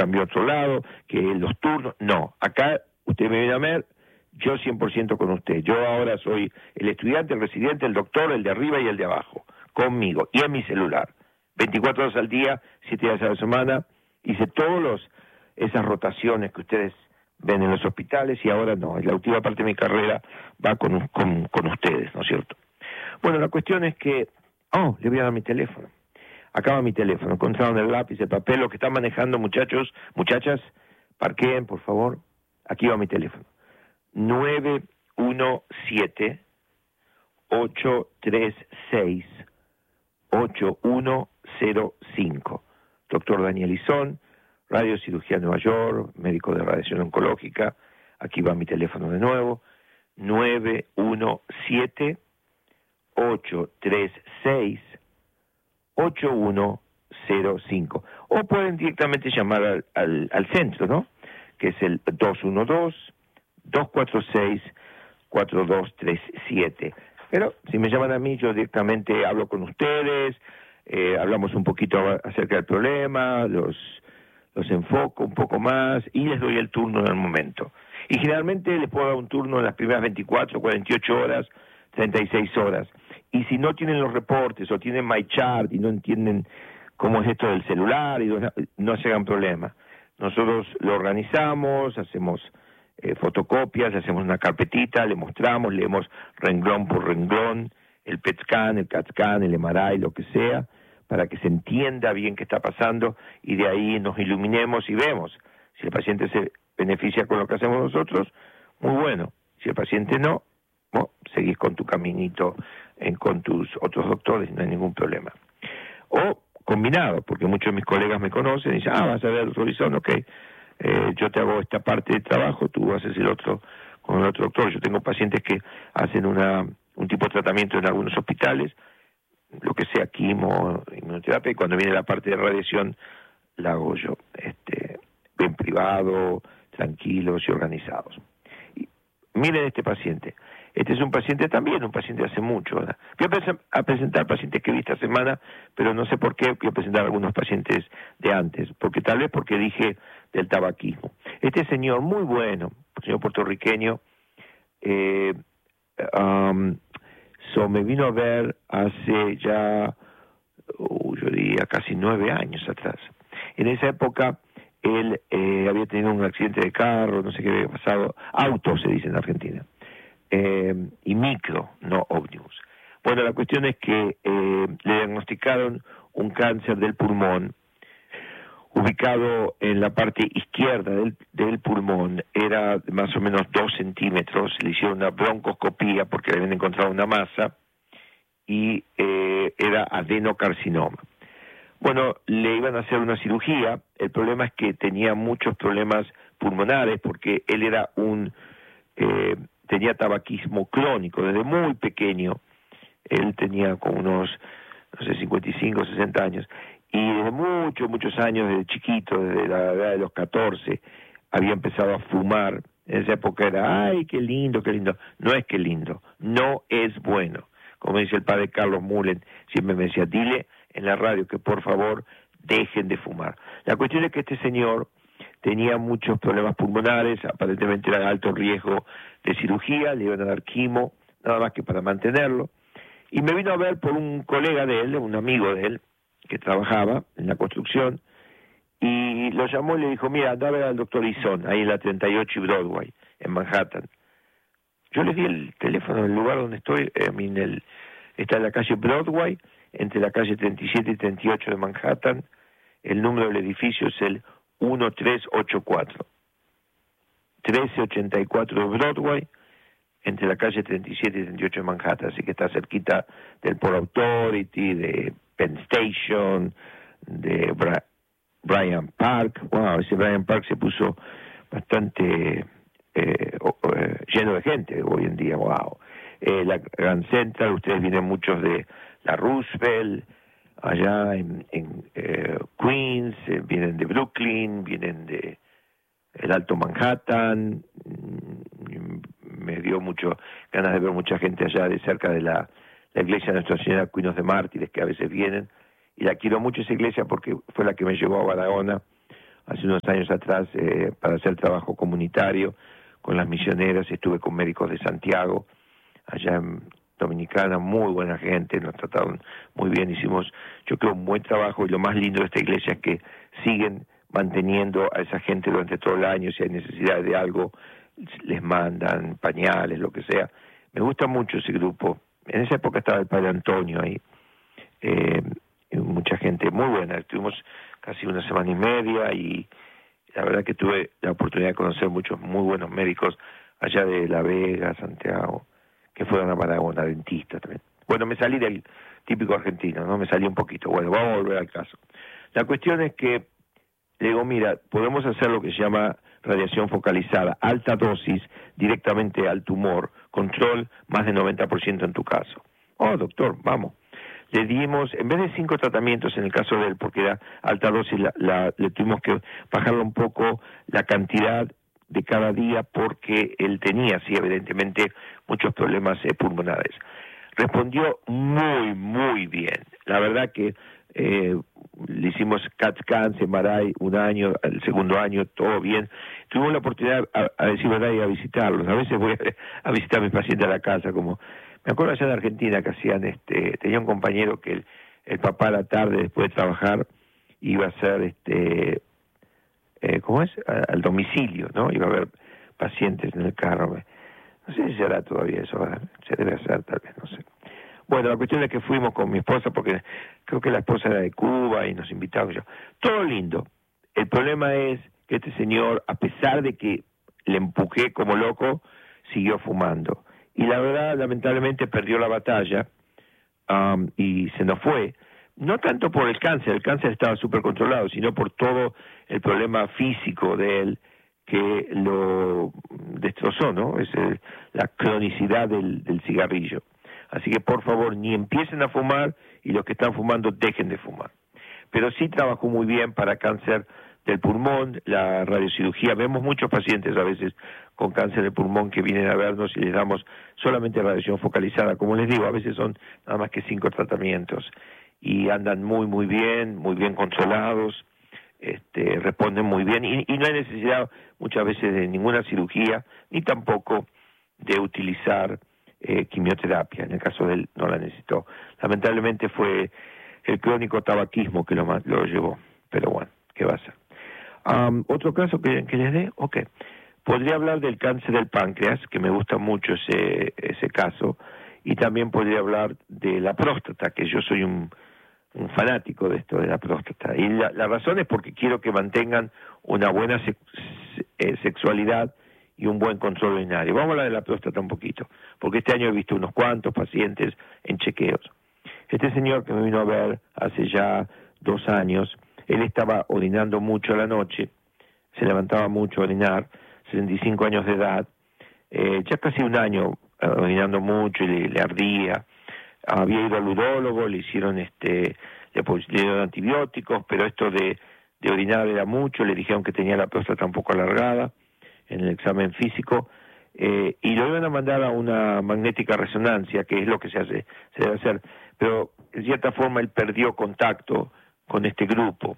cambió a otro lado, que los turnos, no, acá usted me viene a ver, yo 100% con usted, yo ahora soy el estudiante, el residente, el doctor, el de arriba y el de abajo, conmigo, y en mi celular, 24 horas al día, 7 días a la semana, hice esas rotaciones que ustedes ven en los hospitales y ahora no, la última parte de mi carrera va con ustedes, ¿no es cierto? Bueno, la cuestión es que, le voy a dar mi teléfono. Acá va mi teléfono, encontraron el lápiz, el papel, lo que están manejando muchachos, muchachas, parqueen, por favor. Aquí va mi teléfono. 917-836-8105. Doctor Daniel Izón, radiocirugía Nueva York, médico de radiación oncológica. Aquí va mi teléfono de nuevo. 917-836-8105. O pueden directamente llamar al centro, ¿no? Que es el 212-246-4237. Pero si me llaman a mí, yo directamente hablo con ustedes, hablamos un poquito acerca del problema, los enfoco un poco más y les doy el turno en el momento. Y generalmente les puedo dar un turno en las primeras 24, 48 horas, 36 horas. Y si no tienen los reportes o tienen MyChart y no entienden cómo es esto del celular, y no se hagan problema. Nosotros lo organizamos, hacemos fotocopias, hacemos una carpetita, le mostramos, leemos renglón por renglón, el PET scan, el CAT scan, el MRI, lo que sea, para que se entienda bien qué está pasando y de ahí nos iluminemos y vemos. Si el paciente se beneficia con lo que hacemos nosotros, muy bueno. Si el paciente no, seguís con tu caminito con tus otros doctores y no hay ningún problema. O combinado, porque muchos de mis colegas me conocen y dicen, vas a ver el doctor Izón, ok, yo te hago esta parte de trabajo, tú haces el otro con el otro doctor. Yo tengo pacientes que hacen un tipo de tratamiento en algunos hospitales, lo que sea quimo, inmunoterapia, y cuando viene la parte de radiación la hago yo, bien privado, tranquilos y organizados. Y miren este paciente. Este es un paciente también, un paciente de hace mucho, ¿verdad? Voy a presentar pacientes que vi esta semana, pero no sé por qué voy a presentar algunos pacientes de antes, porque dije del tabaquismo. Este señor, muy bueno, señor puertorriqueño, me vino a ver hace ya, yo diría casi 9 años atrás. En esa época él había tenido un accidente de carro, no sé qué había pasado, auto se dice en Argentina. Y micro, no ómnibus. Bueno, la cuestión es que le diagnosticaron un cáncer del pulmón, ubicado en la parte izquierda del pulmón, era más o menos 2 centímetros, le hicieron una broncoscopía porque le habían encontrado una masa, y era adenocarcinoma. Bueno, le iban a hacer una cirugía, el problema es que tenía muchos problemas pulmonares porque él era tenía tabaquismo crónico desde muy pequeño. Él tenía como unos, 55, 60 años. Y desde muchos años, desde chiquito, desde la edad de los 14, había empezado a fumar. En esa época era, ¡ay, qué lindo, qué lindo! No es que lindo, no es bueno. Como dice el padre Carlos Mullen, siempre me decía, dile en la radio que por favor dejen de fumar. La cuestión es que este señor tenía muchos problemas pulmonares, aparentemente era de alto riesgo de cirugía, le iban a dar quimo, nada más que para mantenerlo, y me vino a ver por un colega de él, un amigo de él, que trabajaba en la construcción, y lo llamó y le dijo, mira, anda a ver al doctor Izón, ahí en la 38 y Broadway, en Manhattan. Yo le di el teléfono del lugar donde estoy, está en la calle Broadway, entre la calle 37 y 38 de Manhattan, el número del edificio es el 1384, 1384 de Broadway, entre la calle 37 y 38 de Manhattan, así que está cerquita del Port Authority, de Penn Station, de Bryant Park. Wow, ese Bryant Park se puso bastante lleno de gente hoy en día, wow. La Grand Central, ustedes vienen muchos de la Roosevelt, allá en Queens, vienen de Brooklyn, vienen de el Alto Manhattan. Me dio mucho ganas de ver mucha gente allá de cerca de la iglesia de Nuestra Señora Cuinos de Mártires, que a veces vienen, y la quiero mucho esa iglesia porque fue la que me llevó a Barahona hace unos años atrás para hacer trabajo comunitario con las misioneras. Estuve con médicos de Santiago, allá en Dominicana, muy buena gente, nos trataron muy bien, hicimos, yo creo, un buen trabajo, y lo más lindo de esta iglesia es que siguen manteniendo a esa gente durante todo el año. Si hay necesidad de algo, les mandan pañales, lo que sea. Me gusta mucho ese grupo. En esa época estaba el padre Antonio ahí, mucha gente muy buena. Estuvimos casi una semana y media, y la verdad que tuve la oportunidad de conocer muchos muy buenos médicos allá de La Vega, Santiago, que fueron a Maragona, dentistas también. Bueno, me salí del típico argentino, ¿no? Me salí un poquito. Bueno, vamos a volver al caso. La cuestión es que le digo, mira, podemos hacer lo que se llama radiación focalizada, alta dosis, directamente al tumor, control más de 90% en tu caso. Oh, doctor, vamos. Le dimos, en vez de 5 tratamientos en el caso de él, porque era alta dosis, le tuvimos que bajarle un poco la cantidad de cada día, porque él tenía, sí, evidentemente, muchos problemas pulmonares. Respondió muy, muy bien. La verdad que le hicimos CAT scan, MRI, un año, el segundo año, todo bien. Tuvimos la oportunidad, a decir verdad, y a visitarlos. A veces voy a visitar a mis pacientes a la casa, como me acuerdo allá en Argentina que hacían, tenía un compañero que el papá a la tarde, después de trabajar, iba a hacer, ¿cómo es? Al domicilio, ¿no? Iba a ver pacientes en el carro. No sé si será todavía eso, ¿verdad? Se debe hacer, tal vez, no sé. Bueno, la cuestión es que fuimos con mi esposa, porque creo que la esposa era de Cuba y nos invitaron. Todo lindo. El problema es que este señor, a pesar de que le empujé como loco, siguió fumando. Y la verdad, lamentablemente, perdió la batalla y se nos fue. No tanto por el cáncer estaba súper controlado, sino por todo el problema físico de él que lo destrozó, ¿no? Es la cronicidad del cigarrillo. Así que, por favor, ni empiecen a fumar, y los que están fumando dejen de fumar. Pero sí trabajó muy bien para cáncer del pulmón, la radiocirugía. Vemos muchos pacientes a veces con cáncer de pulmón que vienen a vernos y les damos solamente radiación focalizada. Como les digo, a veces son nada más que 5 tratamientos y andan muy, muy bien controlados, responden muy bien, y no hay necesidad muchas veces de ninguna cirugía, ni tampoco de utilizar quimioterapia. En el caso de él no la necesitó. Lamentablemente fue el crónico tabaquismo que lo llevó, pero bueno, ¿qué va a ser? Otro caso que les dé, ok. Podría hablar del cáncer del páncreas, que me gusta mucho ese caso, y también podría hablar de la próstata, que yo soy un fanático de esto de la próstata. Y la razón es porque quiero que mantengan una buena sexualidad y un buen control urinario. Vamos a hablar de la próstata un poquito, porque este año he visto unos cuantos pacientes en chequeos. Este señor que me vino a ver hace ya 2 años, él estaba orinando mucho a la noche, se levantaba mucho a orinar, 75 años de edad, ya casi un año orinando mucho y le ardía. Había ido al urólogo, le hicieron le dieron antibióticos, pero esto de orinar era mucho, le dijeron que tenía la próstata un poco alargada en el examen físico, y lo iban a mandar a una magnética resonancia, que es lo que se debe hacer, pero en cierta forma él perdió contacto con este grupo.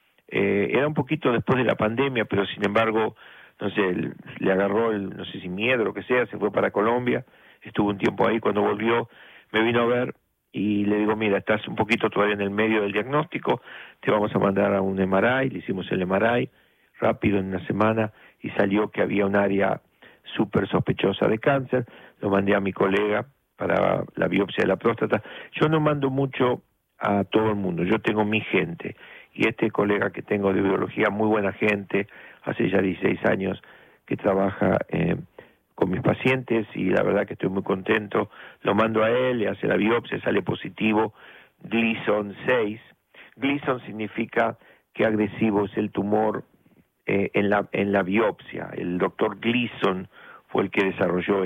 Era un poquito después de la pandemia, pero sin embargo, no sé, le agarró no sé si miedo o lo que sea, se fue para Colombia, estuvo un tiempo ahí, cuando volvió me vino a ver y le digo, mira, estás un poquito todavía en el medio del diagnóstico, te vamos a mandar a un MRI, le hicimos el MRI rápido en una semana y salió que había un área súper sospechosa de cáncer. Lo mandé a mi colega para la biopsia de la próstata. Yo no mando mucho a todo el mundo, yo tengo mi gente, y este colega que tengo de biología, muy buena gente, hace ya 16 años que trabaja con mis pacientes, y la verdad que estoy muy contento. Lo mando a él, le hace la biopsia, sale positivo Gleason 6. Gleason significa que agresivo es el tumor en la biopsia. El doctor Gleason fue el que desarrolló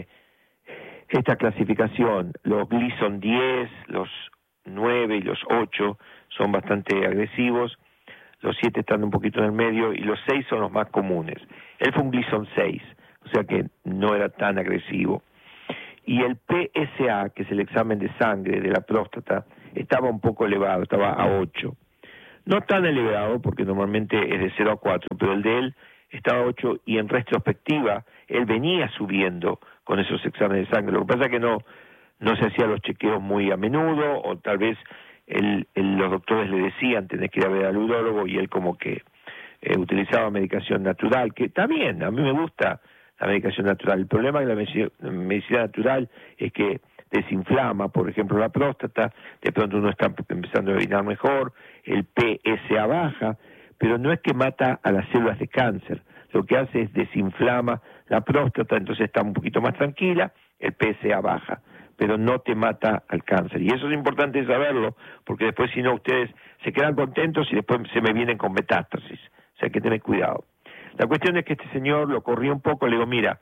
esta clasificación. Los Gleason 10, los 9 y los 8 son bastante agresivos, los 7 están un poquito en el medio y los 6 son los más comunes. Él fue un Gleason 6, o sea que no era tan agresivo. Y el PSA, que es el examen de sangre de la próstata, estaba un poco elevado, estaba a 8. no tan elevado, porque normalmente es de 0 a 4, pero el de él estaba 8 y en retrospectiva él venía subiendo con esos exámenes de sangre. Lo que pasa es que no se hacía los chequeos muy a menudo, o tal vez los doctores le decían tenés que ir a ver al urólogo y él como que utilizaba medicación natural, que está bien, a mí me gusta la medicación natural. El problema de la medicina natural es que desinflama, por ejemplo, la próstata, de pronto uno está empezando a orinar mejor, el PSA baja, pero no es que mata a las células de cáncer, lo que hace es desinflama la próstata, entonces está un poquito más tranquila, el PSA baja, pero no te mata al cáncer. Y eso es importante saberlo, porque después si no ustedes se quedan contentos y después se me vienen con metástasis, o sea hay que tener cuidado. La cuestión es que este señor lo corrí un poco, le digo, mira,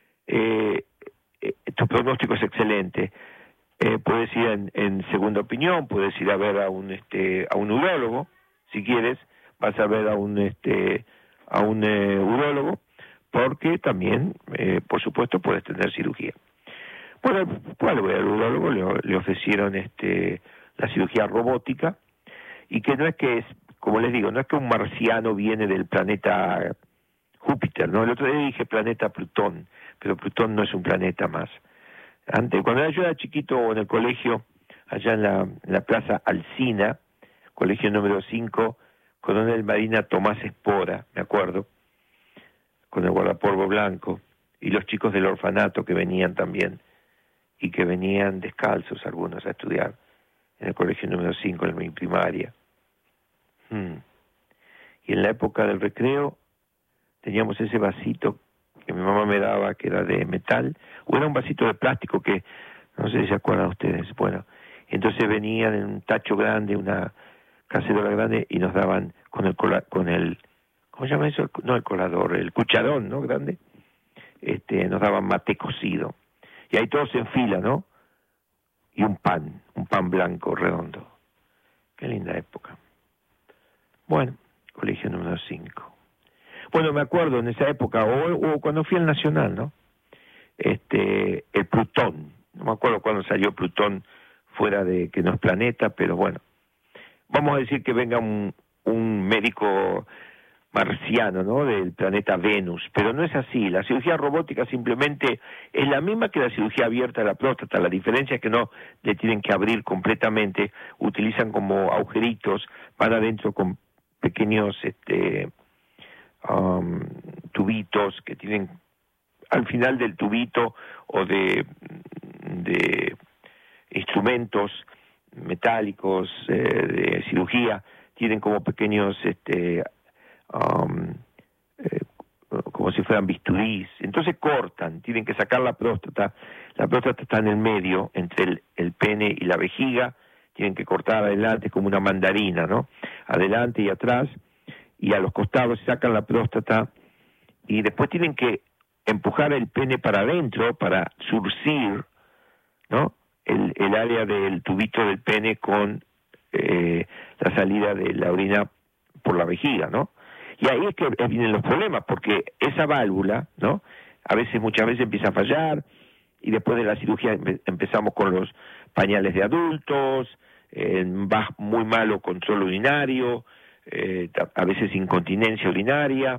tu pronóstico es excelente, puedes ir en segunda opinión, puedes ir a ver a un urólogo, si quieres, vas a ver a un urólogo, porque también, por supuesto, puedes tener cirugía. Bueno, ¿cuál voy al urólogo? Le ofrecieron la cirugía robótica, y que no es que es, como les digo, no es que un marciano viene del planeta Júpiter, ¿no? El otro día dije planeta Plutón, pero Plutón no es un planeta más. Cuando yo era chiquito en el colegio, allá en la Plaza Alsina, colegio número 5, Coronel Marina Tomás Espora, me acuerdo, con el guardapolvo blanco, y los chicos del orfanato que venían también, y que venían descalzos algunos a estudiar en el colegio número 5, en mi primaria. Y en la época del recreo teníamos ese vasito que mi mamá me daba, que era de metal, o era un vasito de plástico que, no sé si se acuerdan ustedes, bueno, entonces venían en un tacho grande, una cacerola grande, y nos daban con el ¿cómo se llama eso? No el colador, el cucharón, ¿no? Grande, nos daban mate cocido, y ahí todos en fila, ¿no? Y un pan blanco redondo. Qué linda época. Bueno, colegio número 5. Bueno, me acuerdo en esa época, o cuando fui al Nacional, ¿no? El Plutón, no me acuerdo cuándo salió Plutón fuera de que no es planeta, pero bueno, vamos a decir que venga un médico marciano, ¿no? Del planeta Venus, pero no es así. La cirugía robótica simplemente es la misma que la cirugía abierta de la próstata. La diferencia es que no le tienen que abrir completamente, utilizan como agujeritos, van adentro con pequeños tubitos que tienen al final del tubito, o de instrumentos metálicos de cirugía, tienen como pequeños como si fueran bisturís, entonces cortan, tienen que sacar la próstata está en el medio, entre el pene y la vejiga, tienen que cortar adelante como una mandarina, ¿no? Adelante y atrás, y a los costados sacan la próstata, y después tienen que empujar el pene para adentro para surcir, ¿no? El área del tubito del pene con la salida de la orina por la vejiga, ¿no? Y ahí es que vienen los problemas, porque esa válvula, ¿no? Muchas veces empieza a fallar, y después de la cirugía empezamos con los pañales de adultos, muy malo control urinario, a veces incontinencia urinaria,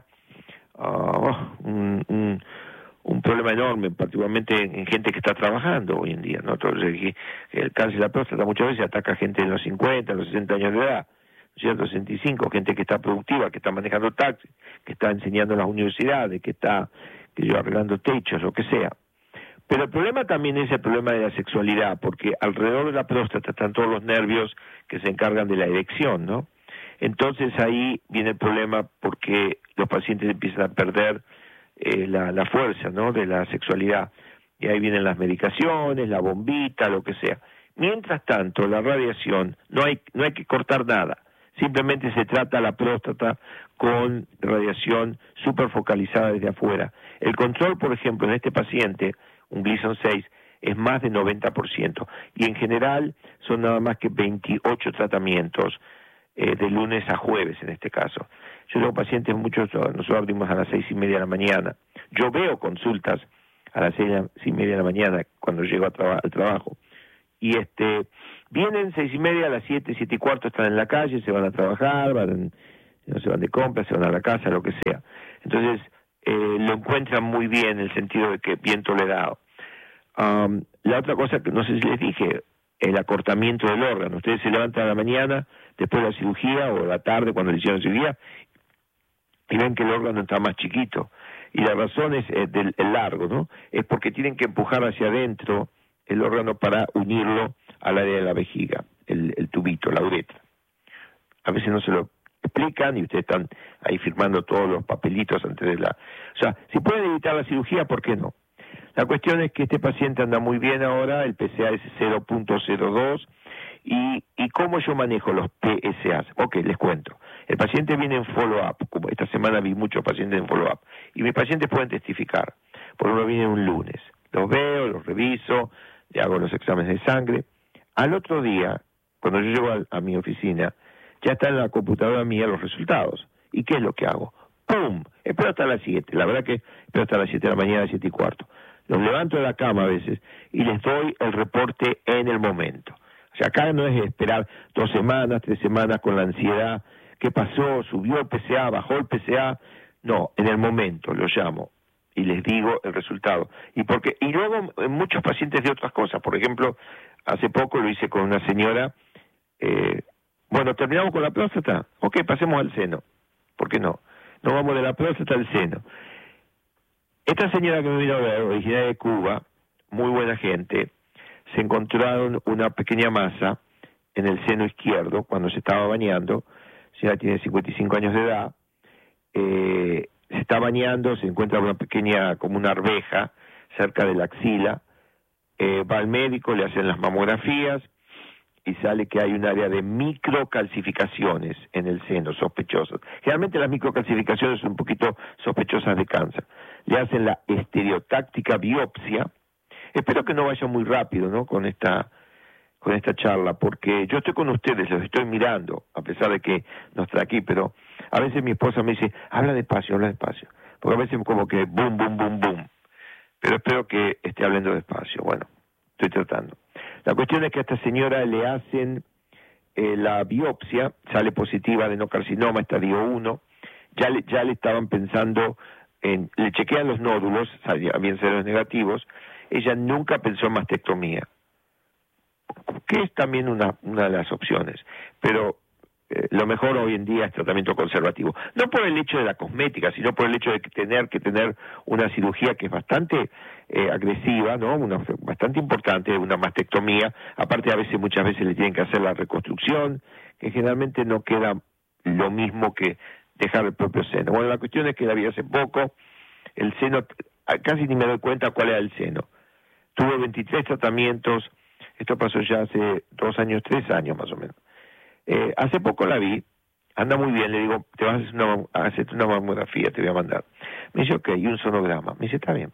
un problema enorme, particularmente en gente que está trabajando hoy en día, ¿no? Entonces, el cáncer de la próstata muchas veces ataca a gente en los 50, en los 60 años de edad, ¿cierto? 65, gente que está productiva, que está manejando taxis, que está enseñando en las universidades, que está arreglando techos, lo que sea. Pero el problema también es el problema de la sexualidad, porque alrededor de la próstata están todos los nervios que se encargan de la erección, ¿no? Entonces ahí viene el problema, porque los pacientes empiezan a perder la fuerza, ¿no? De la sexualidad. Y ahí vienen las medicaciones, la bombita, lo que sea. Mientras tanto, la radiación, no hay que cortar nada. Simplemente se trata la próstata con radiación superfocalizada desde afuera. El control, por ejemplo, en este paciente, un Gleason 6, es más de 90%. Y en general son nada más que 28 tratamientos, de lunes a jueves en este caso. Yo tengo pacientes, nosotros abrimos a las 6:30 de la mañana. Yo veo consultas a las 6:30 de la mañana cuando llego al trabajo. y vienen 6:30, a las 7, 7:15 están en la calle, se van a trabajar, no se van de compras, se van a la casa, lo que sea. Entonces, lo encuentran muy bien en el sentido de que bien tolerado. La otra cosa que no sé si les dije, el acortamiento del órgano. Ustedes se levantan a la mañana, después de la cirugía, o a la tarde cuando le hicieron cirugía, y ven que el órgano está más chiquito. Y la razón es del el largo, ¿no? Es porque tienen que empujar hacia adentro el órgano para unirlo al área de la vejiga, el tubito, la uretra. A veces no se lo explican y ustedes están ahí firmando todos los papelitos antes de la... O sea, si pueden evitar la cirugía, ¿por qué no? La cuestión es que este paciente anda muy bien ahora, el PSA es 0.02, y ¿cómo yo manejo los PSAs? Ok, les cuento. El paciente viene en follow-up, como esta semana vi muchos pacientes en follow-up, y mis pacientes pueden testificar, por uno viene un lunes, los veo, los reviso, le hago los exámenes de sangre. Al otro día, cuando yo llego a mi oficina, ya está en la computadora mía los resultados. ¿Y qué es lo que hago? ¡Pum! Espero hasta las 7, la verdad que espero hasta las 7 de la mañana, 7:15. Los levanto de la cama a veces y les doy el reporte en el momento. O sea, acá no es esperar 2 semanas, 3 semanas con la ansiedad. ¿Qué pasó? ¿Subió el PSA? ¿Bajó el PSA? No, en el momento los llamo y les digo el resultado. Y luego muchos pacientes de otras cosas. Por ejemplo, hace poco lo hice con una señora. Bueno, terminamos con la próstata. Ok, pasemos al seno. ¿Por qué no? Nos vamos de la próstata al seno. Esta señora que me vino a ver, originaria de Cuba, muy buena gente, se encontraron una pequeña masa en el seno izquierdo cuando se estaba bañando. La señora tiene 55 años de edad, se está bañando, se encuentra una pequeña, como una arveja, cerca de la axila, va al médico, le hacen las mamografías, y sale que hay un área de microcalcificaciones en el seno, sospechosas. Generalmente las microcalcificaciones son un poquito sospechosas de cáncer. Le hacen la estereotáctica biopsia. Espero que no vaya muy rápido, ¿no?, con esta charla, porque yo estoy con ustedes, los estoy mirando, a pesar de que no está aquí, pero a veces mi esposa me dice, habla despacio, porque a veces como que boom, boom, boom, boom. Pero espero que esté hablando despacio. Bueno, estoy tratando. La cuestión es que a esta señora le hacen la biopsia, sale positiva adenocarcinoma, estadio 1, ya le estaban pensando le chequean los nódulos, habían ceros negativos, ella nunca pensó en mastectomía, que es también una de las opciones, pero lo mejor hoy en día es tratamiento conservativo, no por el hecho de la cosmética, sino por el hecho de tener que tener una cirugía que es bastante agresiva, ¿no?, bastante importante, una mastectomía. Aparte muchas veces le tienen que hacer la reconstrucción, que generalmente no queda lo mismo que dejar el propio seno. Bueno, la cuestión es que la vi hace poco, el seno, casi ni me doy cuenta cuál era el seno. Tuve 23 tratamientos, esto pasó ya hace 2 años, 3 años más o menos. Hace poco la vi, anda muy bien, le digo, te vas a hacer una mamografía, te voy a mandar. Me dice, ok, y un sonograma. Me dice, está bien.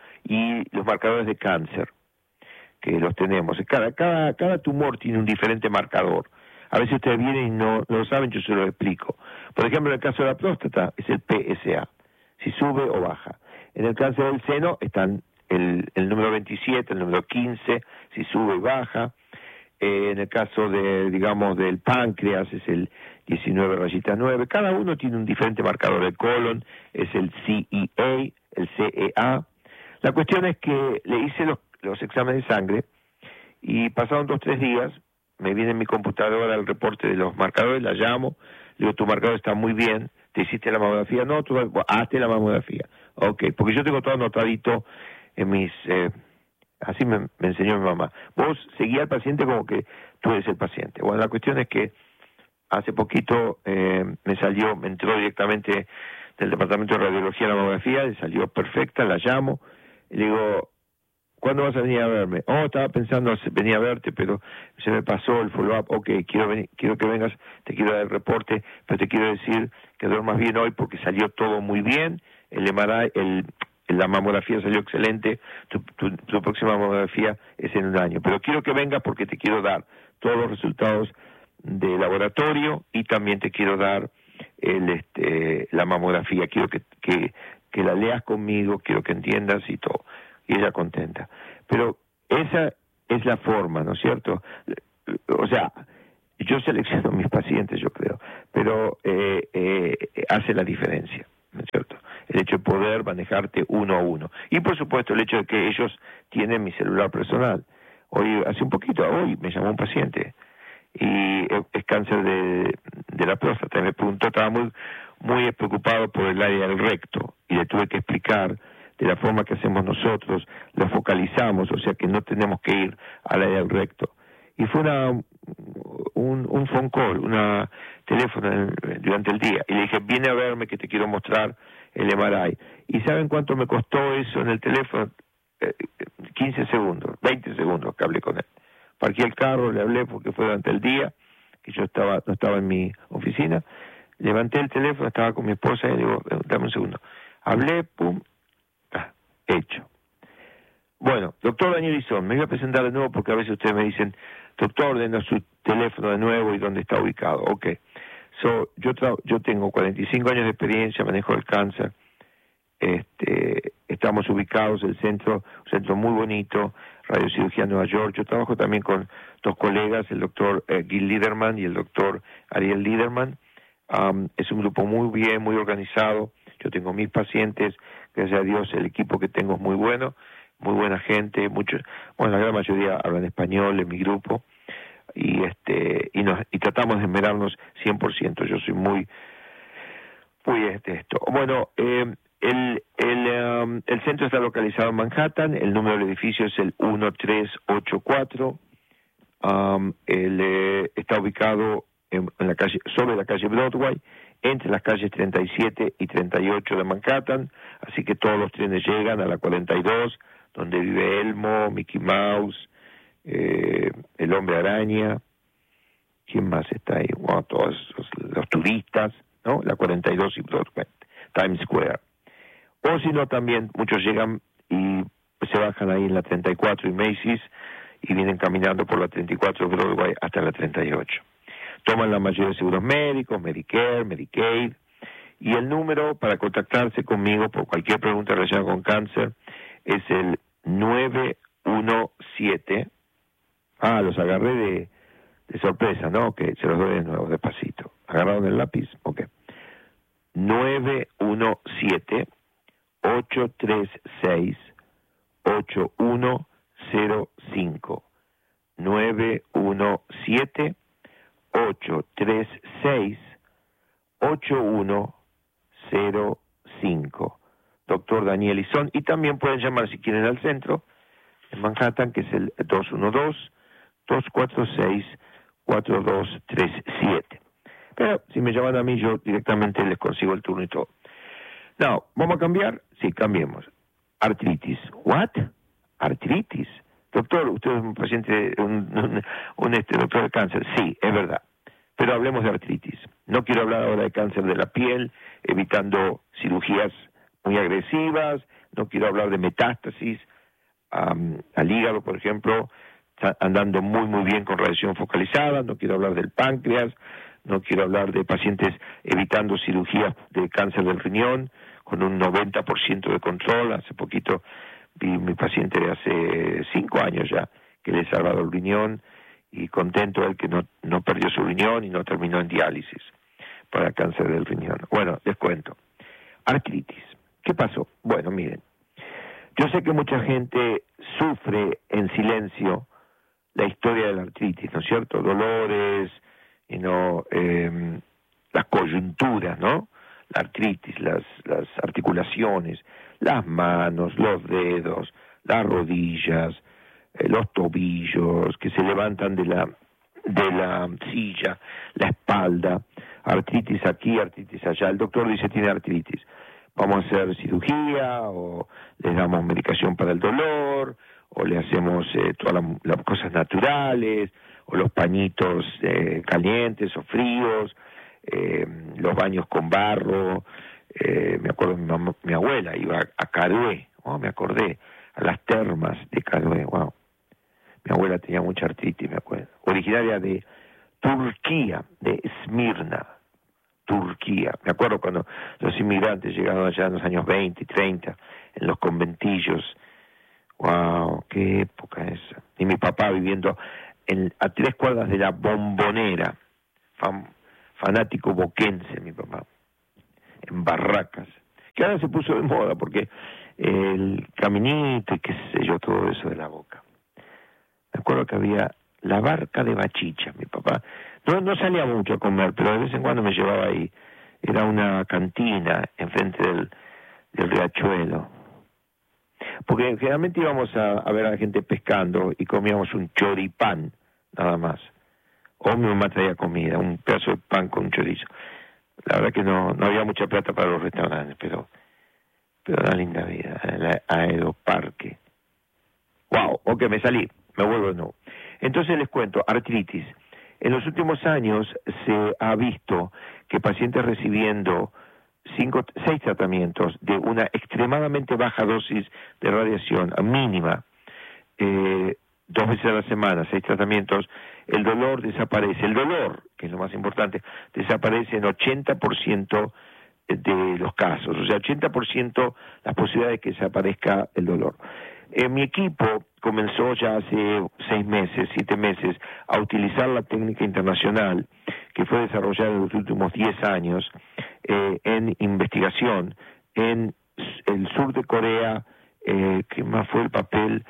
Y los marcadores de cáncer, que los tenemos. Cada tumor tiene un diferente marcador. A veces ustedes vienen y no lo saben, yo se lo explico. Por ejemplo, en el caso de la próstata, es el PSA, si sube o baja. En el cáncer del seno están el número 27, el número 15, si sube y baja. En el caso del páncreas es el 19-9. Cada uno tiene un diferente marcador. El colon es el CEA, el CEA. La cuestión es que le hice los exámenes de sangre y pasaron 2-3 días, me viene en mi computadora el reporte de los marcadores, la llamo, le digo, tu marcador está muy bien, ¿te hiciste la mamografía? No, hazte la mamografía. Ok, porque yo tengo todo anotadito en mis... así me enseñó mi mamá. Vos seguí al paciente como que tú eres el paciente. Bueno, la cuestión es que hace poquito me entró directamente del departamento de radiología la mamografía, le salió perfecta, la llamo, y le digo, ¿cuándo vas a venir a verme? Oh, estaba pensando venir a verte, pero se me pasó el follow-up. Ok, quiero que vengas, te quiero dar el reporte, pero te quiero decir que duermas bien hoy porque salió todo muy bien, el MRI, la mamografía salió excelente, tu próxima mamografía es en 1 año, pero quiero que vengas porque te quiero dar todos los resultados de laboratorio y también te quiero dar la mamografía, quiero que la leas conmigo, quiero que entiendas y todo. Y ella contenta. Pero esa es la forma, ¿no es cierto? O sea, yo selecciono a mis pacientes, yo creo, pero hace la diferencia, ¿no es cierto? El hecho de poder manejarte uno a uno. Y por supuesto el hecho de que ellos tienen mi celular personal. Hace un poquito, hoy me llamó un paciente y es cáncer de la próstata. Y me preguntó, estaba muy preocupado por el área del recto y le tuve que explicar de la forma que hacemos nosotros, lo focalizamos, o sea que no tenemos que ir al área del recto. Y fue un phone call, una teléfono durante el día. Y le dije, viene a verme que te quiero mostrar el MRI. ¿Y saben cuánto me costó eso en el teléfono? 15 segundos, 20 segundos que hablé con él. Parqué el carro, le hablé porque fue durante el día, que yo no estaba en mi oficina. Levanté el teléfono, estaba con mi esposa y le digo, dame un segundo. Hablé, pum, hecho. Bueno, doctor Daniel Lisón, me voy a presentar de nuevo porque a veces ustedes me dicen, doctor, denos su teléfono de nuevo y dónde está ubicado. Ok. Yo tengo 45 años de experiencia, manejo el cáncer. Estamos ubicados en el un centro muy bonito, Radiocirugía Nueva York. Yo trabajo también con dos colegas, el doctor Gil Liederman y el doctor Ariel Liederman. Es un grupo muy bien, muy organizado. Yo tengo mis pacientes, gracias a Dios el equipo que tengo es muy bueno, muy buena gente, la gran mayoría hablan español en mi grupo y tratamos de esmerarnos 100%. Yo soy muy esto. Bueno, el centro está localizado en Manhattan, el número del edificio es el 1384, está ubicado sobre la calle Broadway, entre las calles 37 y 38 de Manhattan, así que todos los trenes llegan a la 42, donde vive Elmo, Mickey Mouse, el Hombre Araña, ¿quién más está ahí? Bueno, todos los turistas, ¿no? La 42 y Broadway, Times Square. O si no, también muchos llegan y se bajan ahí en la 34 y Macy's y vienen caminando por la 34 de Broadway hasta la 38. Toman la mayoría de seguros médicos, Medicare, Medicaid, y el número para contactarse conmigo por cualquier pregunta relacionada con cáncer es el 917. Los agarré de sorpresa, ¿no? Que se los doy de nuevo, despacito. ¿Agarraron el lápiz? Ok. 917-836-8105. 917-836-8105. Doctor Daniel Lisón. Y también pueden llamar si quieren al centro, en Manhattan, que es el 212-246-4237. Pero si me llaman a mí, yo directamente les consigo el turno y todo. No, ¿vamos a cambiar? Sí, cambiemos. Artritis. ¿What? Artritis. Doctor, usted es un paciente, doctor de cáncer. Sí, es verdad. Pero hablemos de artritis. No quiero hablar ahora de cáncer de la piel, evitando cirugías muy agresivas. No quiero hablar de metástasis al hígado, por ejemplo, andando muy bien con radiación focalizada. No quiero hablar del páncreas. No quiero hablar de pacientes evitando cirugías de cáncer del riñón con un 90% de control. Hace poquito vi mi paciente de hace 5 años ya que le he salvado el riñón y contento él que no perdió su riñón y no terminó en diálisis para cáncer del riñón. Bueno, les cuento. Artritis. ¿Qué pasó? Bueno, miren, yo sé que mucha gente sufre en silencio la historia de la artritis, ¿no es cierto? Dolores, las coyunturas, ¿no? La artritis, las articulaciones, las manos, los dedos, las rodillas, los tobillos que se levantan de la silla, la espalda, artritis aquí, artritis allá. El doctor dice tiene artritis. Vamos a hacer cirugía o le damos medicación para el dolor o le hacemos todas las cosas naturales o los pañitos calientes o fríos, los baños con barro. Me acuerdo mi abuela iba a Carué, me acordé, a las termas de Carué, wow. Mi abuela tenía mucha artritis, me acuerdo. Originaria de Turquía, de Esmirna, Turquía. Me acuerdo cuando los inmigrantes llegaron allá en los años 20 y 30, en los conventillos. Wow, qué época esa. Y mi papá viviendo a 3 cuadras de la Bombonera, fanático boquense, mi papá, en Barracas, que ahora se puso de moda porque el caminito y qué sé yo, todo eso de la Boca. Me acuerdo que había la barca de Bachicha, mi papá. No salía mucho a comer, pero de vez en cuando me llevaba ahí. Era una cantina enfrente del riachuelo. Porque generalmente íbamos a ver a la gente pescando y comíamos un choripán, nada más. O mi mamá traía comida, un pedazo de pan con un chorizo. La verdad que no había mucha plata para los restaurantes, pero una linda vida, el Aeroparque. Wow, ok, me salí, me vuelvo de nuevo. Entonces les cuento, artritis. En los últimos años se ha visto que pacientes recibiendo 6 tratamientos de una extremadamente baja dosis de radiación, mínima, 2 veces a la semana, 6 tratamientos, el dolor desaparece. El dolor, que es lo más importante, desaparece en 80% de los casos, o sea, 80% las posibilidades de que desaparezca el dolor. Mi equipo comenzó ya hace 6 meses, 7 meses, a utilizar la técnica internacional que fue desarrollada en los últimos 10 años en investigación en el sur de Corea, que más fue el papel,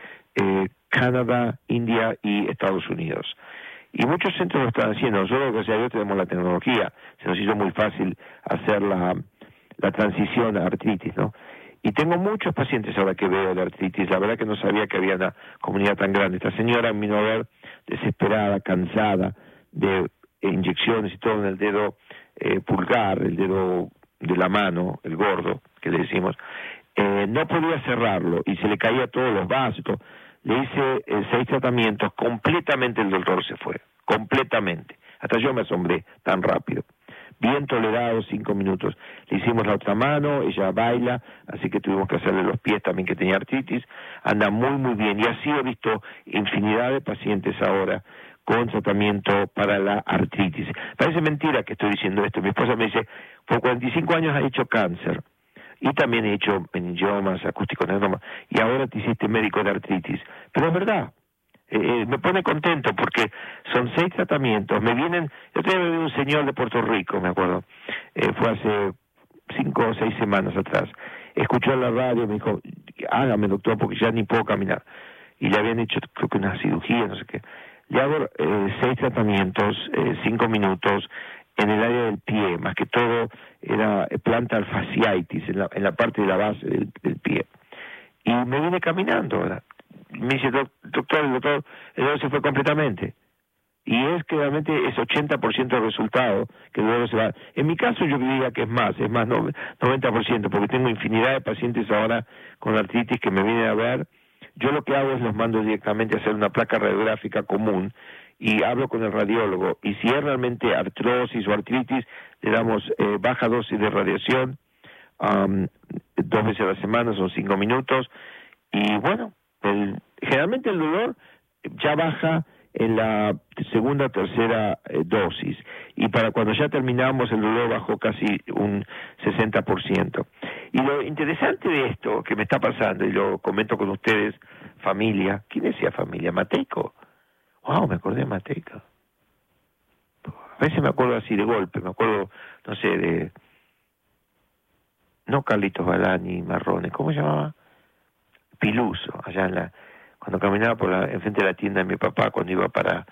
Canadá, India y Estados Unidos. Y muchos centros lo están haciendo. Nosotros, gracias a Dios, tenemos la tecnología. Se nos hizo muy fácil hacer la transición a artritis, ¿no? Y tengo muchos pacientes ahora que veo de artritis. La verdad que no sabía que había una comunidad tan grande. Esta señora vino a ver desesperada, cansada de inyecciones y todo en el dedo pulgar, el dedo de la mano, el gordo, que le decimos. No podía cerrarlo y se le caía todos los vasos. Le hice 6 tratamientos, completamente el dolor se fue, completamente. Hasta yo me asombré tan rápido. Bien tolerado, 5 minutos. Le hicimos la otra mano, ella baila, así que tuvimos que hacerle los pies también, que tenía artritis. Anda muy, muy bien. Y así he visto infinidad de pacientes ahora con tratamiento para la artritis. Parece mentira que estoy diciendo esto. Mi esposa me dice, por 45 años ha hecho cáncer. Y también he hecho meningiomas, acústicos, y ahora te hiciste médico de artritis. Pero es verdad. Me pone contento porque son 6 tratamientos. Me vienen, yo tenía un señor de Puerto Rico, me acuerdo, fue hace 5 o 6 semanas atrás. Escuchó en la radio, me dijo, hágame doctor porque ya ni puedo caminar. Y le habían hecho, creo que una cirugía, no sé qué. Le hago 6 tratamientos, 5 minutos, en el área del pie, más que todo era plantar fasciitis, en la parte de la base del pie. Y me vine caminando, ¿verdad? Me dice, doctor, el dolor se fue completamente. Y es que realmente es 80% del resultado que el dolor se va. En mi caso yo diría que es más 90%, porque tengo infinidad de pacientes ahora con artritis que me vienen a ver. Yo lo que hago es los mando directamente a hacer una placa radiográfica común y hablo con el radiólogo. Y si es realmente artrosis o artritis, le damos baja dosis de radiación, 2 veces a la semana, son 5 minutos. Y bueno, generalmente el dolor ya baja en la segunda o tercera dosis, y para cuando ya terminamos el dolor bajó casi un 60%. Y lo interesante de esto que me está pasando, y lo comento con ustedes, familia, ¿quién decía familia? Mateico. Wow, me acordé de Mateico. A veces me acuerdo así de golpe, me acuerdo, no sé, no Carlitos Balani Marrones, ¿cómo se llamaba? Piluso, allá cuando caminaba enfrente de la tienda de mi papá, cuando iba para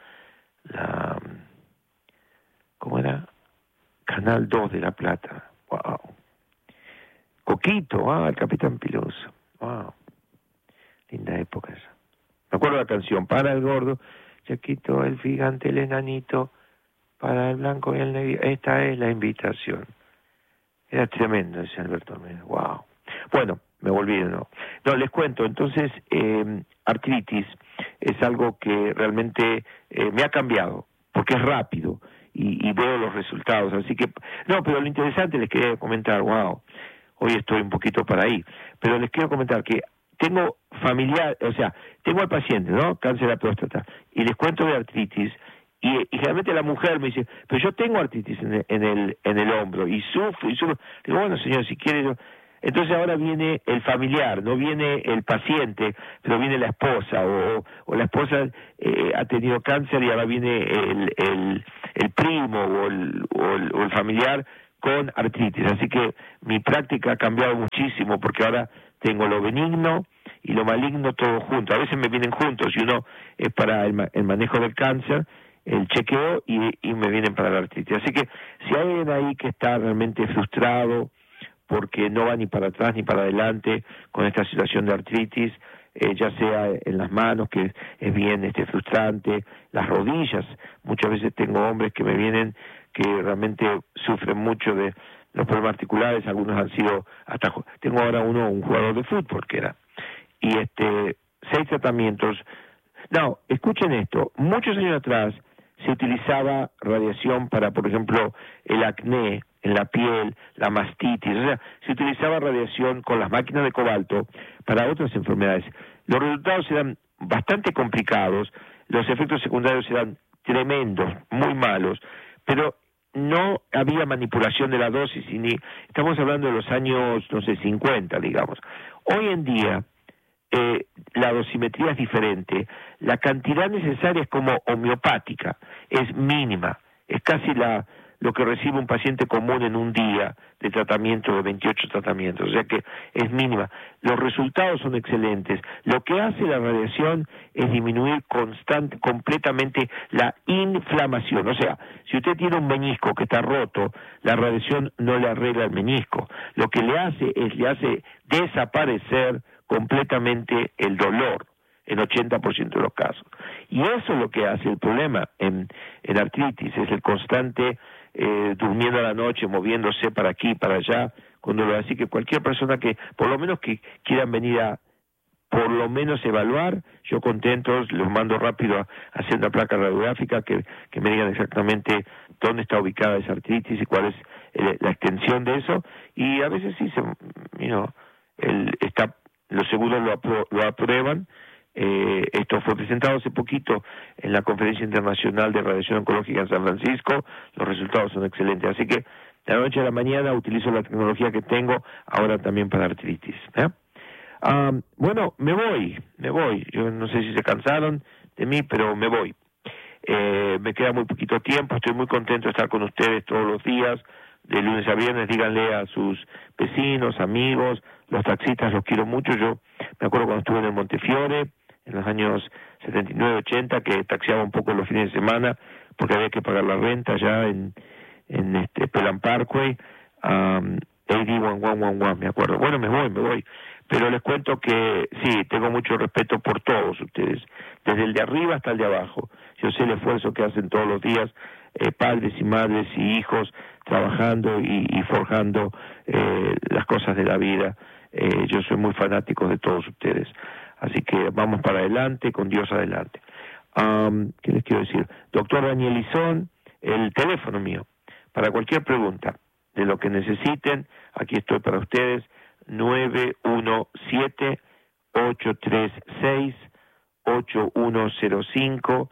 ¿cómo era? Canal 2 de La Plata. Wow. Coquito, el Capitán Piluso. Wow. Linda época esa. Me acuerdo la canción, para el gordo, Chaquito, el gigante, el enanito, para el blanco y el negro. Esta es la invitación. Era tremendo ese Alberto Almeida. Wow. Bueno, me volví de nuevo. No, les cuento, entonces, artritis es algo que realmente me ha cambiado, porque es rápido y veo los resultados, así que, no, pero lo interesante les quería comentar, wow, hoy estoy un poquito para ahí, pero les quiero comentar que tengo familiar, o sea, tengo al paciente, ¿no? Cáncer de la próstata, y les cuento de artritis, y generalmente la mujer me dice, pero yo tengo artritis en el hombro, y sufro, digo, bueno, señor, si quiere yo... Entonces ahora viene el familiar, no viene el paciente, pero viene la esposa, o la esposa ha tenido cáncer y ahora viene el primo o el familiar con artritis. Así que mi práctica ha cambiado muchísimo, porque ahora tengo lo benigno y lo maligno todo junto. A veces me vienen juntos, y uno es para el manejo del cáncer, el chequeo, y me vienen para la artritis. Así que si hay alguien ahí que está realmente frustrado porque no va ni para atrás ni para adelante con esta situación de artritis, ya sea en las manos, que es bien frustrante, las rodillas, muchas veces tengo hombres que me vienen que realmente sufren mucho de los problemas articulares, algunos han sido hasta, tengo ahora un jugador de fútbol que era, y 6 tratamientos. No, escuchen esto, muchos años atrás se utilizaba radiación para, por ejemplo, el acné en la piel, la mastitis, o sea, se utilizaba radiación con las máquinas de cobalto para otras enfermedades. Los resultados eran bastante complicados, los efectos secundarios eran tremendos, muy malos, pero no había manipulación de la dosis, y ni estamos hablando de los años, 50, digamos. Hoy en día, la dosimetría es diferente, la cantidad necesaria es como homeopática, es mínima, es casi lo que recibe un paciente común en un día de tratamiento, de 28 tratamientos, o sea que es mínima. Los resultados son excelentes. Lo que hace la radiación es disminuir completamente la inflamación. O sea, si usted tiene un menisco que está roto, la radiación no le arregla el menisco. Lo que le hace desaparecer completamente el dolor, en 80% de los casos. Y eso es lo que hace el problema en artritis, es el constante durmiendo a la noche, moviéndose para aquí, para allá, con dolor. Así que cualquier persona que, por lo menos que quieran venir a, por lo menos evaluar, yo contentos, los mando rápido a hacer una placa radiográfica que me digan exactamente dónde está ubicada esa artritis y cuál es la extensión de eso. Y a veces sí, los seguros lo aprueban. Esto fue presentado hace poquito en la Conferencia Internacional de Radiación Oncológica en San Francisco. Los resultados son excelentes, así que de la noche a la mañana utilizo la tecnología que tengo ahora también para artritis. Bueno, me voy, yo no sé si se cansaron de mí, pero me voy. Me queda muy poquito tiempo, estoy muy contento de estar con ustedes todos los días, de lunes a viernes. Díganle a sus vecinos, amigos, los taxistas, los quiero mucho. Yo me acuerdo cuando estuve en el Montefiore, en los años 79, 80, que taxiaba un poco los fines de semana, porque había que pagar la renta ya en Pelham Parkway, AD 1111, me acuerdo. Bueno, me voy. Pero les cuento que sí, tengo mucho respeto por todos ustedes, desde el de arriba hasta el de abajo. Yo sé el esfuerzo que hacen todos los días, padres y madres y hijos, trabajando y forjando las cosas de la vida. Yo soy muy fanático de todos ustedes. Así que vamos para adelante, con Dios adelante. ¿Qué les quiero decir? Doctor Daniel Izón, el teléfono mío, para cualquier pregunta de lo que necesiten, aquí estoy para ustedes, 917-836-8105,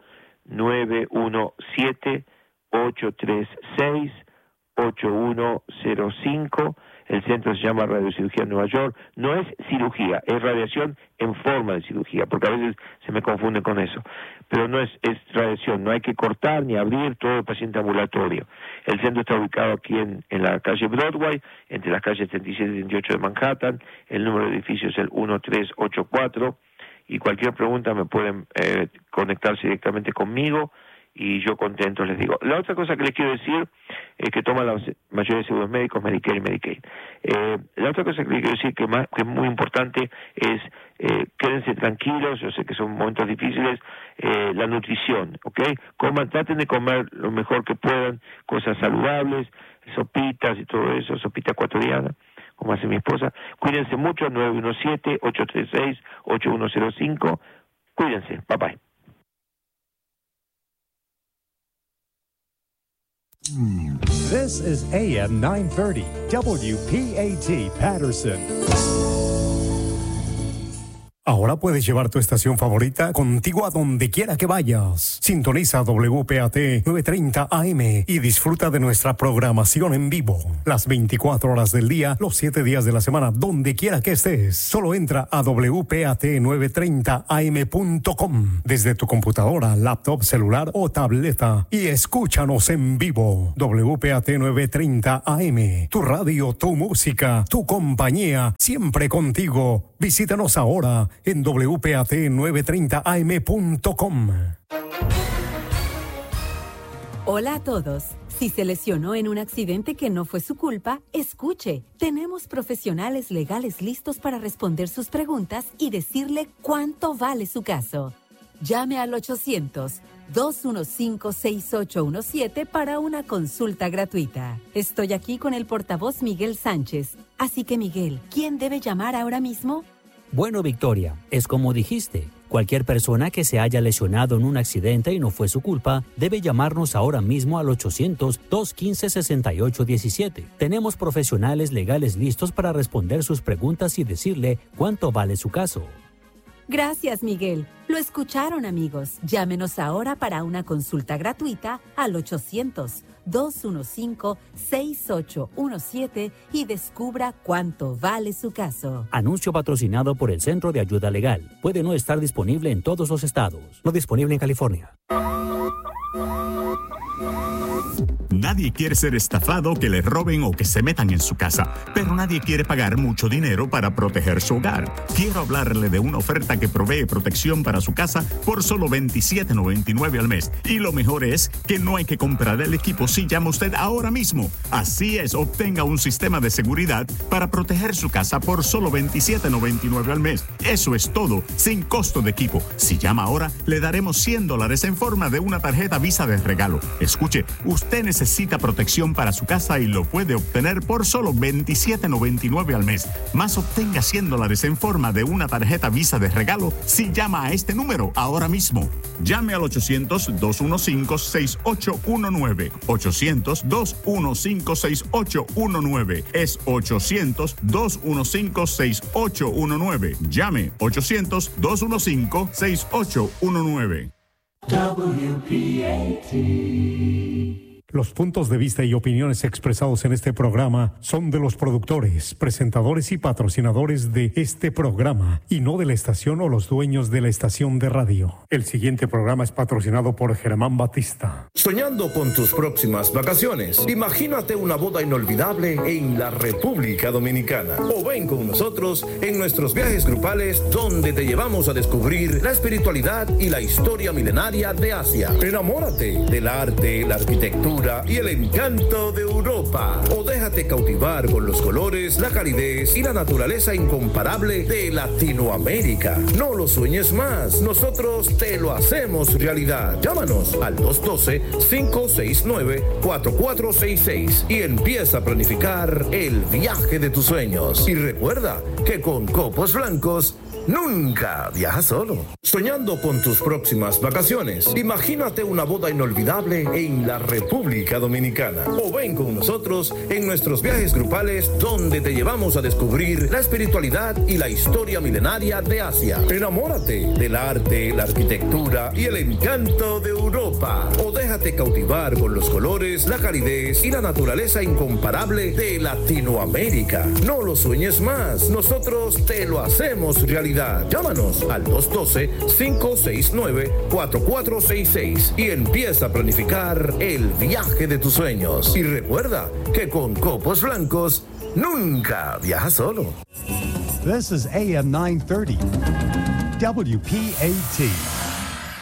917-836-8105. El centro se llama Radiocirugía Nueva York. No es cirugía, es radiación en forma de cirugía, porque a veces se me confunde con eso. Pero no es radiación, no hay que cortar ni abrir, todo el paciente ambulatorio. El centro está ubicado aquí en la calle Broadway, entre las calles 37 y 38 de Manhattan. El número de edificio es el 1384. Y cualquier pregunta me pueden conectarse directamente conmigo, y yo contento les digo. La otra cosa que les quiero decir es que toman la mayoría de seguros médicos, Medicare y Medicaid. La otra cosa que les quiero decir que es muy importante es quédense tranquilos, yo sé que son momentos difíciles, la nutrición, ¿ok? Traten de comer lo mejor que puedan, cosas saludables, sopitas y todo eso, sopita ecuatoriana, como hace mi esposa. Cuídense mucho, 917-836-8105. Cuídense, bye bye. This is AM 930, WPAT Patterson. Ahora puedes llevar tu estación favorita contigo a donde quiera que vayas. Sintoniza WPAT 930 AM y disfruta de nuestra programación en vivo. Las 24 horas del día, los 7 días de la semana, donde quiera que estés. Solo entra a WPAT930am.com desde tu computadora, laptop, celular o tableta y escúchanos en vivo. WPAT 930 AM, tu radio, tu música, tu compañía, siempre contigo. Visítanos ahora en WPAT930am.com. Hola a todos. Si se lesionó en un accidente que no fue su culpa, escuche. Tenemos profesionales legales listos para responder sus preguntas y decirle cuánto vale su caso. Llame al 800-215-6817 para una consulta gratuita. Estoy aquí con el portavoz Miguel Sánchez. Así que, Miguel, ¿quién debe llamar ahora mismo? Bueno, Victoria, es como dijiste. Cualquier persona que se haya lesionado en un accidente y no fue su culpa, debe llamarnos ahora mismo al 800-215-6817. Tenemos profesionales legales listos para responder sus preguntas y decirle cuánto vale su caso. Gracias, Miguel. Lo escucharon, amigos. Llámenos ahora para una consulta gratuita al 800-215-6817 y descubra cuánto vale su caso. Anuncio patrocinado por el Centro de Ayuda Legal. Puede no estar disponible en todos los estados. No disponible en California. Nadie quiere ser estafado, que le roben o que se metan en su casa, pero nadie quiere pagar mucho dinero para proteger su hogar. Quiero hablarle de una oferta que provee protección para su casa por solo $27.99 al mes. Y lo mejor es que no hay que comprar el equipo si llama usted ahora mismo. Así es, obtenga un sistema de seguridad para proteger su casa por solo $27.99 al mes. Eso es todo, sin costo de equipo. Si llama ahora, le daremos $100 en forma de una tarjeta Visa de regalo. Escuche, usted necesita protección para su casa y lo puede obtener por solo $27.99 al mes. Más obtenga $100 en forma de una tarjeta Visa de regalo si llama a este número ahora mismo. Llame al 800-215-6819. 800-215-6819. Es 800-215-6819. Llame 800-215-6819. WPAT. Los puntos de vista y opiniones expresados en este programa son de los productores, presentadores y patrocinadores de este programa y no de la estación o los dueños de la estación de radio. El siguiente programa es patrocinado por Germán Batista. Soñando con tus próximas vacaciones, imagínate una boda inolvidable en la República Dominicana. O ven con nosotros en nuestros viajes grupales donde te llevamos a descubrir la espiritualidad y la historia milenaria de Asia. Enamórate del arte, la arquitectura y el encanto de Europa. O déjate cautivar con los colores, la calidez y la naturaleza incomparable de Latinoamérica. No lo sueñes más, nosotros te lo hacemos realidad. Llámanos al 212-569-4466 y empieza a planificar el viaje de tus sueños. Y recuerda que con Copos Blancos nunca viajas solo. Soñando con tus próximas vacaciones, imagínate una boda inolvidable en la República Dominicana. O ven con nosotros en nuestros viajes grupales donde te llevamos a descubrir la espiritualidad y la historia milenaria de Asia. Enamórate del arte, la arquitectura y el encanto de Europa. O déjate cautivar con los colores, la calidez y la naturaleza incomparable de Latinoamérica. No lo sueñes más, nosotros te lo hacemos realidad. Llámanos al 212-569-4466 y empieza a planificar el viaje de tus sueños. Y recuerda que con Copos Blancos nunca viajas solo. This is AM 930, WPAT.